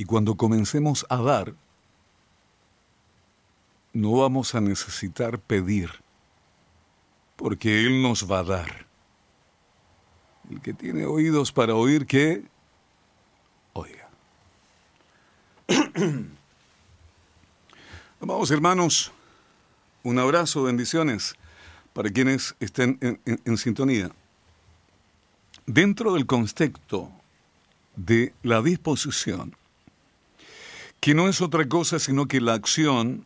Y cuando comencemos a dar, no vamos a necesitar pedir, porque Él nos va a dar. El que tiene oídos para oír, que oiga. Amados hermanos, un abrazo, bendiciones para quienes estén en sintonía. Dentro del contexto de la disposición, que no es otra cosa sino que la acción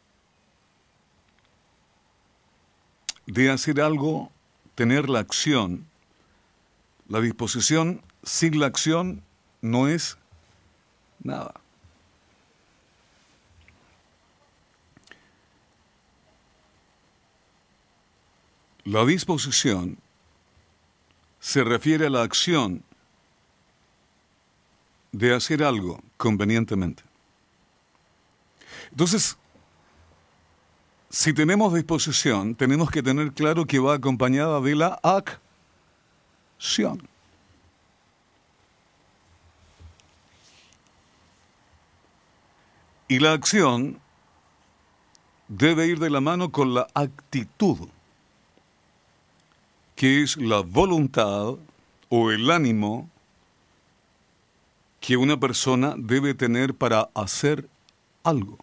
de hacer algo, tener la acción. La disposición sin la acción no es nada. La disposición se refiere a la acción de hacer algo convenientemente. Entonces, si tenemos disposición, tenemos que tener claro que va acompañada de la acción. Y la acción debe ir de la mano con la actitud, que es la voluntad o el ánimo que una persona debe tener para hacer algo.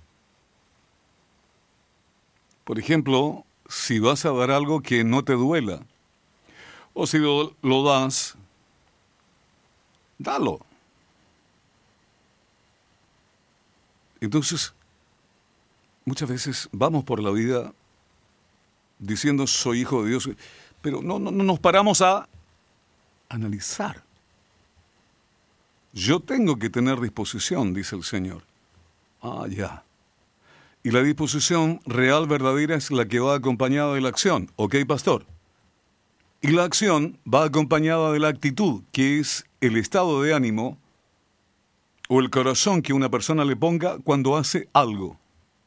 Por ejemplo, si vas a dar algo que no te duela, o si lo das, dalo. Entonces, muchas veces vamos por la vida diciendo soy hijo de Dios, pero no nos paramos a analizar. Yo tengo que tener disposición, dice el Señor. Ah, ya. Y la disposición real, verdadera, es la que va acompañada de la acción. ¿Ok, pastor? Y la acción va acompañada de la actitud, que es el estado de ánimo o el corazón que una persona le ponga cuando hace algo.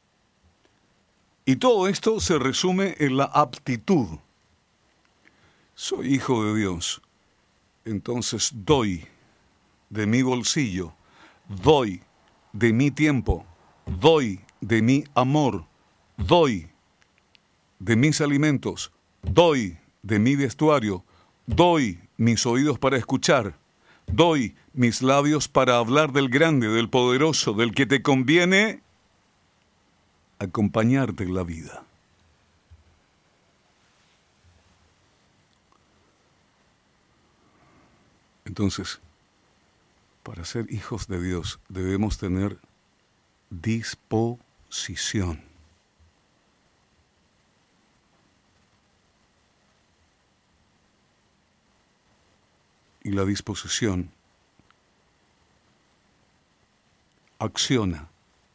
Y todo esto se resume en la aptitud. Soy hijo de Dios, entonces doy de mi bolsillo, doy de mi tiempo, doy de mi amor, doy de mis alimentos, doy de mi vestuario, doy mis oídos para escuchar, doy mis labios para hablar del grande, del poderoso, del que te conviene acompañarte en la vida. Entonces, para ser hijos de Dios debemos tener disposición. Y la disposición acciona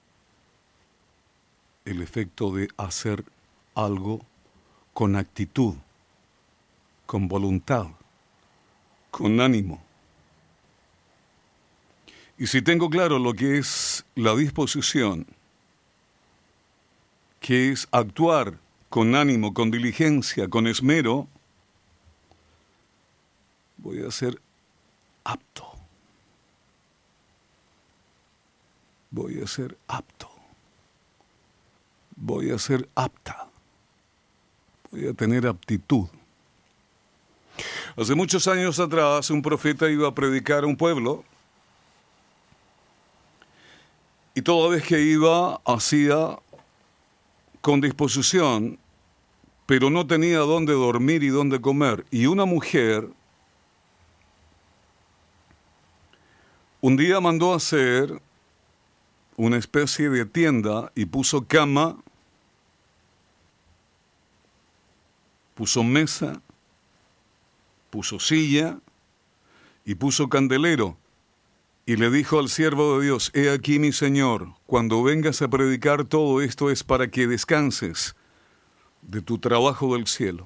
el efecto de hacer algo con actitud, con voluntad, con ánimo. Y si tengo claro lo que es la disposición, que es actuar con ánimo, con diligencia, con esmero, voy a ser apto. Voy a ser apto. Voy a ser apta. Voy a tener aptitud. Hace muchos años atrás, un profeta iba a predicar a un pueblo y toda vez que iba, hacía con disposición, pero no tenía dónde dormir y dónde comer. Y una mujer un día mandó a hacer una especie de tienda y puso cama, puso mesa, puso silla y puso candelero. Y le dijo al siervo de Dios: he aquí, mi Señor, cuando vengas a predicar, todo esto es para que descanses de tu trabajo del cielo.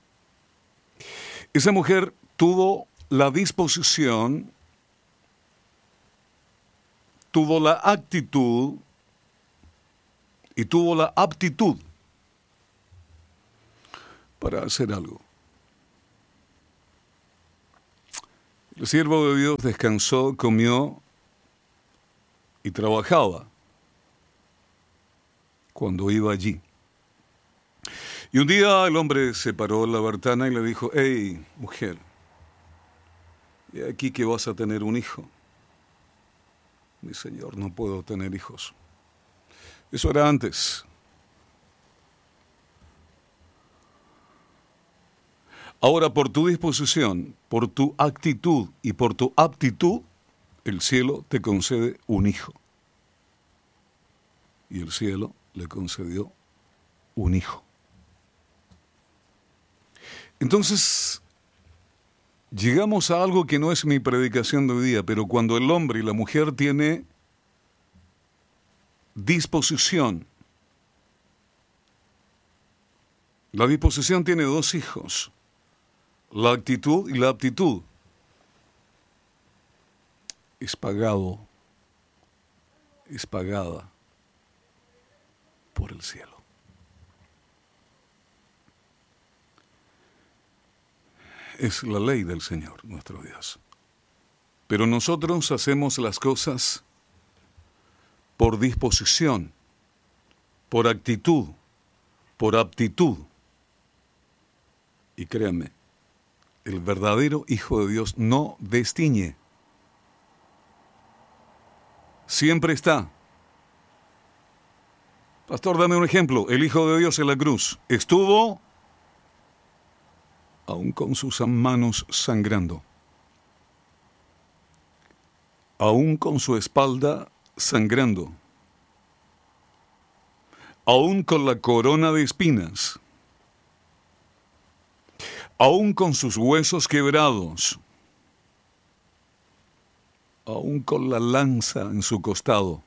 Esa mujer tuvo la disposición, tuvo la actitud y tuvo la aptitud para hacer algo. El siervo de Dios descansó, comió y trabajaba cuando iba allí. Y un día el hombre se paró en la ventana y le dijo: hey, mujer, he aquí que vas a tener un hijo. Mi señor, no puedo tener hijos. Eso era antes. Ahora, por tu disposición, por tu actitud y por tu aptitud, el cielo te concede un hijo. Y el cielo le concedió un hijo. Entonces, llegamos a algo que no es mi predicación de hoy día, pero cuando el hombre y la mujer tienen disposición, la disposición tiene dos hijos, la actitud y la aptitud. Es pagada por el cielo. Es la ley del Señor, nuestro Dios. Pero nosotros hacemos las cosas por disposición, por actitud, por aptitud. Y créanme, el verdadero Hijo de Dios no destiñe. Siempre está. Pastor, dame un ejemplo. El Hijo de Dios en la cruz estuvo aún con sus manos sangrando, aún con su espalda sangrando, aún con la corona de espinas, aún con sus huesos quebrados, aún con la lanza en su costado,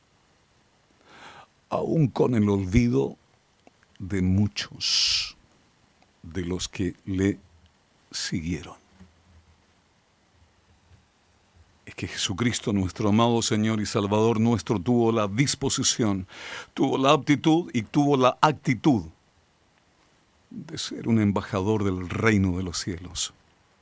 aún con el olvido de muchos de los que le siguieron. Es que Jesucristo, nuestro amado Señor y Salvador nuestro, tuvo la disposición, tuvo la aptitud y tuvo la actitud de ser un embajador del reino de los cielos.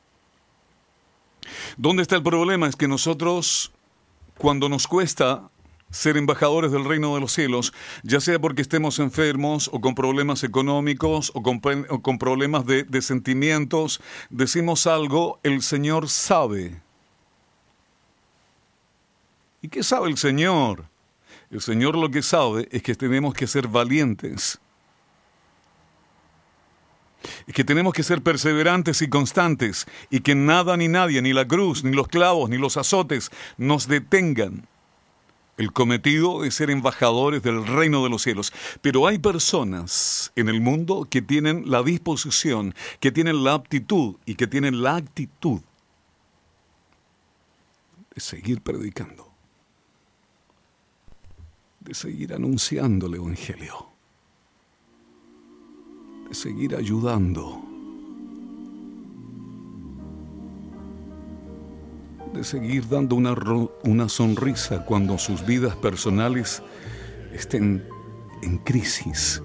¿Dónde está el problema? Es que nosotros, cuando nos cuesta ser embajadores del reino de los cielos, ya sea porque estemos enfermos o con problemas económicos o con problemas de sentimientos, decimos algo, el Señor sabe. ¿Y qué sabe el Señor? El Señor lo que sabe es que tenemos que ser valientes. Es que tenemos que ser perseverantes y constantes, y que nada ni nadie, ni la cruz, ni los clavos, ni los azotes, nos detengan el cometido de ser embajadores del reino de los cielos. Pero hay personas en el mundo que tienen la disposición, que tienen la aptitud y que tienen la actitud de seguir predicando, de seguir anunciando el Evangelio, de seguir ayudando, de seguir dando una sonrisa cuando sus vidas personales estén en crisis.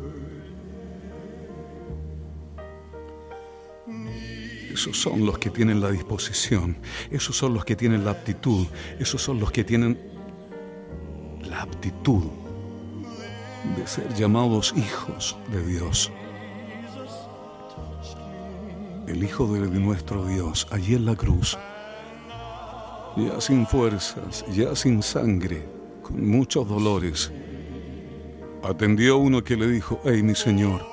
Esos son los que tienen la disposición, esos son los que tienen la aptitud, esos son los que tienen la aptitud de ser llamados hijos de Dios. El Hijo de nuestro Dios, allí en la cruz, ya sin fuerzas, ya sin sangre, con muchos dolores, atendió a uno que le dijo: hey, mi Señor,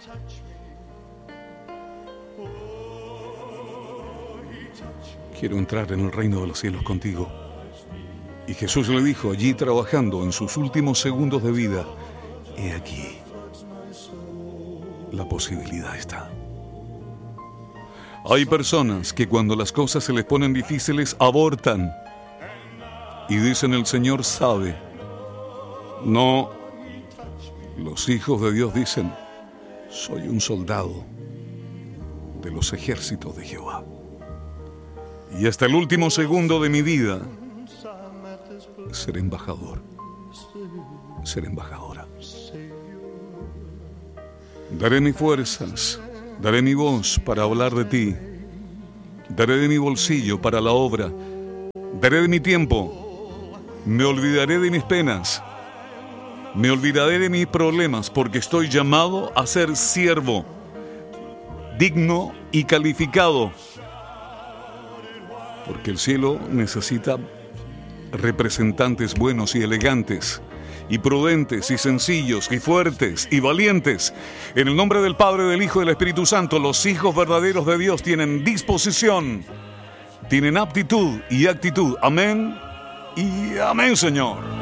quiero entrar en el reino de los cielos contigo. Y Jesús le dijo, allí trabajando en sus últimos segundos de vida: he aquí, la posibilidad está. Hay personas que cuando las cosas se les ponen difíciles abortan y dicen: el Señor sabe. No, los hijos de Dios dicen: soy un soldado de los ejércitos de Jehová, y hasta el último segundo de mi vida ser embajador, ser embajadora. Daré mis fuerzas, daré mi voz para hablar de ti, daré de mi bolsillo para la obra, daré de mi tiempo Me olvidaré de mis penas. Me olvidaré de mis problemas porque estoy llamado a ser siervo, digno y calificado. Porque el cielo necesita representantes buenos y elegantes, y prudentes, y sencillos, y fuertes, y valientes. En el nombre del Padre, del Hijo y del Espíritu Santo, los hijos verdaderos de Dios tienen disposición, tienen aptitud y actitud. Amén y amén, Señor.